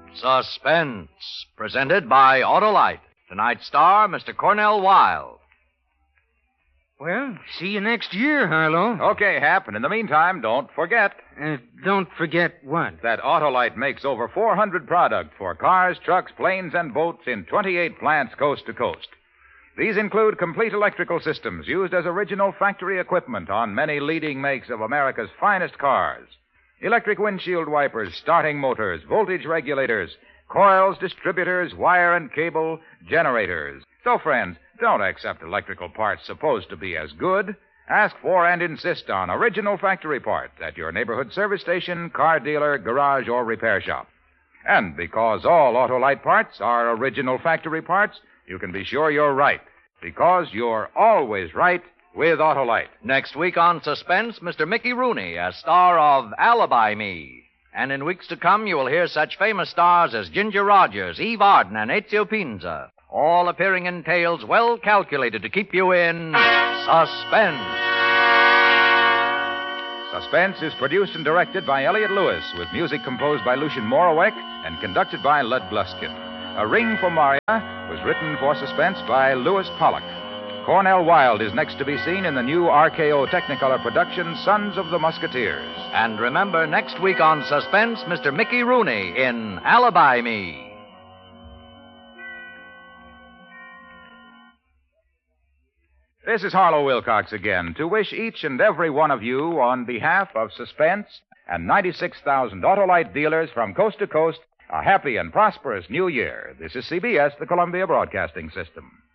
Suspense, presented by Autolite. Tonight's star, Mr. Cornell Wilde. Well, see you next year, Harlow. Okay, Hap, and in the meantime, don't forget Don't forget what? that Autolite makes over 400 products for cars, trucks, planes, and boats in 28 plants coast to coast. These include complete electrical systems used as original factory equipment on many leading makes of America's finest cars. Electric windshield wipers, starting motors, voltage regulators, coils, distributors, wire and cable, generators. So, friends, don't accept electrical parts supposed to be as good. Ask for and insist on original factory parts at your neighborhood service station, car dealer, garage, or repair shop. And because all Autolite parts are original factory parts, you can be sure you're right, because you're always right with Autolite. Next week on Suspense, Mr. Mickey Rooney as star of Alibi Me. And in weeks to come, you will hear such famous stars as Ginger Rogers, Eve Arden, and Ezio Pinza, all appearing in tales well calculated to keep you in suspense. Suspense is produced and directed by Elliott Lewis, with music composed by Lucien Moraweck and conducted by Lud Gluskin. A Ring for Maria was written for Suspense by Louis Pollock. Cornell Wilde is next to be seen in the new RKO Technicolor production, Sons of the Musketeers. And remember, next week on Suspense, Mr. Mickey Rooney in Alibi Me. This is Harlow Wilcox again to wish each and every one of you, on behalf of Suspense and 96,000 Autolite dealers from coast to coast, a happy and prosperous new year. This is CBS, the Columbia Broadcasting System.